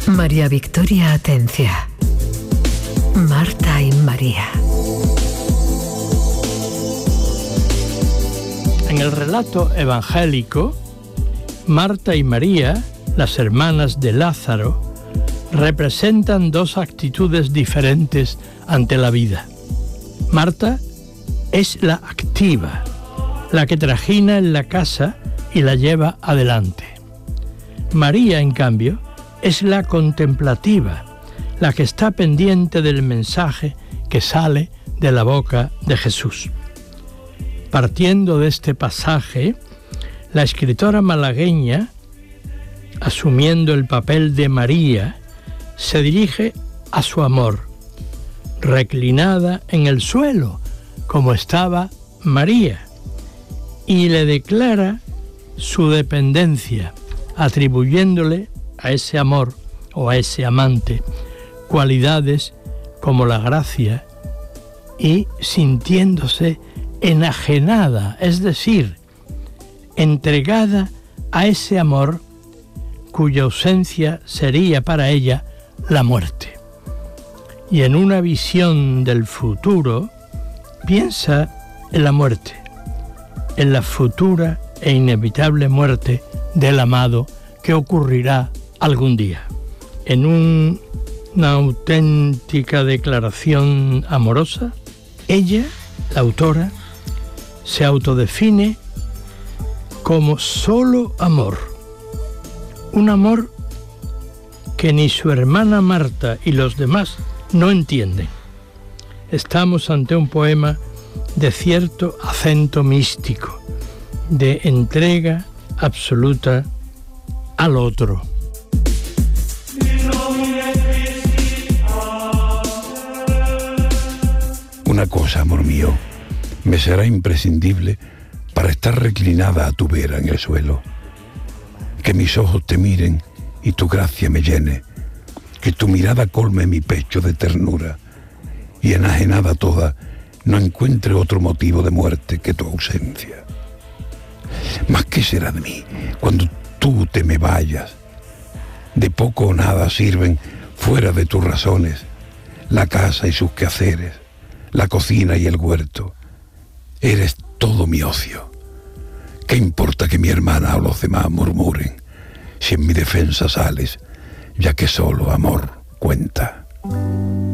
María Victoria Atencia. Marta y María. En el relato evangélico, Marta y María, las hermanas de Lázaro, representan dos actitudes diferentes ante la vida. Marta es la activa, la que trajina en la casa y la lleva adelante. María, en cambio, es la contemplativa, la que está pendiente del mensaje que sale de la boca de Jesús. Partiendo de este pasaje, la escritora malagueña, asumiendo el papel de María, se dirige a su amor, reclinada en el suelo, como estaba María, y le declara su dependencia, atribuyéndole a ese amor o a ese amante cualidades como la gracia y sintiéndose enajenada, es decir, entregada a ese amor cuya ausencia sería para ella la muerte. Y en una visión del futuro piensa en la muerte, en la futura e inevitable muerte del amado que ocurrirá algún día. En una auténtica declaración amorosa, ella, la autora, se autodefine como solo amor. Un amor que ni su hermana Marta y los demás no entienden. Estamos ante un poema de cierto acento místico, de entrega absoluta al otro. Una cosa, amor mío, me será imprescindible para estar reclinada a tu vera en el suelo. Que mis ojos te miren y tu gracia me llene, que tu mirada colme mi pecho de ternura y enajenada toda no encuentre otro motivo de muerte que tu ausencia. Mas ¿qué será de mí cuando tú te me vayas? De poco o nada sirven, fuera de tus razones, la casa y sus quehaceres, la cocina y el huerto. Eres todo mi ocio. ¿Qué importa que mi hermana o los demás murmuren, si en mi defensa sales, ya que solo amor cuenta?